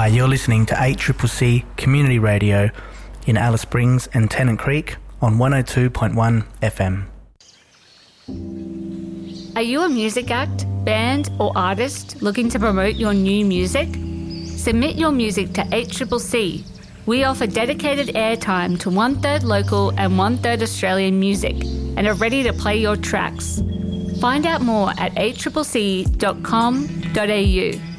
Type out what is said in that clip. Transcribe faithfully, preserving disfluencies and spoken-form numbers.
Hi, you're listening to eight C C C Community Radio in Alice Springs and Tennant Creek on one oh two point one F M. Are you a music act, band or artist looking to promote your new music? Submit your music to eight C C C. We offer dedicated airtime to one-third local and one-third Australian music and are ready to play your tracks. Find out more at eight c c c dot com dot a u.